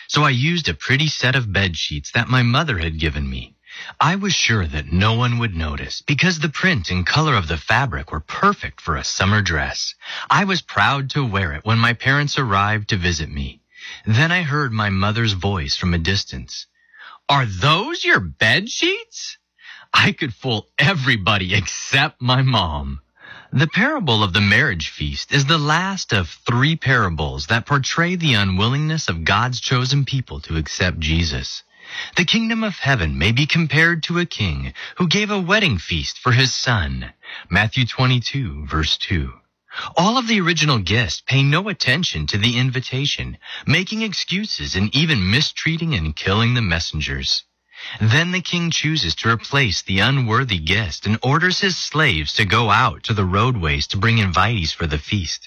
so I used a pretty set of bed sheets that my mother had given me. I was sure that no one would notice because the print and color of the fabric were perfect for a summer dress. I was proud to wear it when my parents arrived to visit me. Then I heard my mother's voice from a distance. "Are those your bed sheets?" I could fool everybody except my mom. The parable of the marriage feast is the last of 3 parables that portray the unwillingness of God's chosen people to accept Jesus. The kingdom of heaven may be compared to a king who gave a wedding feast for his son. Matthew 22, verse 2. All of the original guests pay no attention to the invitation, making excuses and even mistreating and killing the messengers. Then the king chooses to replace the unworthy guest and orders his slaves to go out to the roadways to bring invitees for the feast.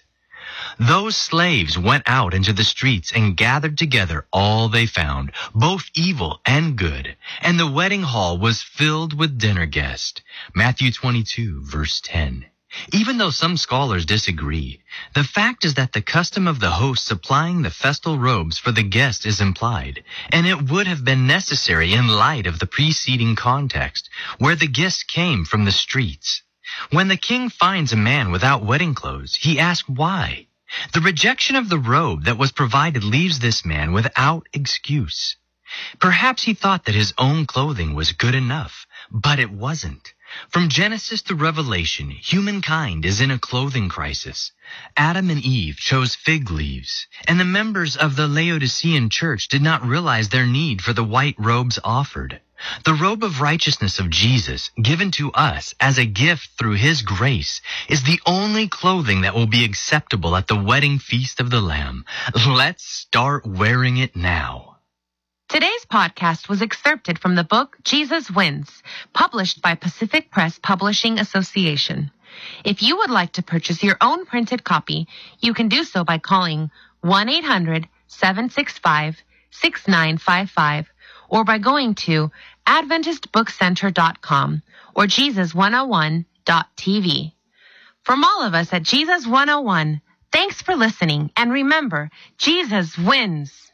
Those slaves went out into the streets and gathered together all they found, both evil and good, and the wedding hall was filled with dinner guests. Matthew 22, verse 10. Even though some scholars disagree, the fact is that the custom of the host supplying the festal robes for the guest is implied, and it would have been necessary in light of the preceding context, where the guests came from the streets. When the king finds a man without wedding clothes, he asks why. The rejection of the robe that was provided leaves this man without excuse. Perhaps he thought that his own clothing was good enough, but it wasn't. From Genesis to Revelation, humankind is in a clothing crisis. Adam and Eve chose fig leaves, and the members of the Laodicean church did not realize their need for the white robes offered. The robe of righteousness of Jesus, given to us as a gift through his grace, is the only clothing that will be acceptable at the wedding feast of the Lamb. Let's start wearing it now. Today's podcast was excerpted from the book Jesus Wins, published by Pacific Press Publishing Association. If you would like to purchase your own printed copy, you can do so by calling 1-800-765-6955 or by going to AdventistBookCenter.com or Jesus101.tv. From all of us at Jesus 101, thanks for listening, and remember, Jesus wins.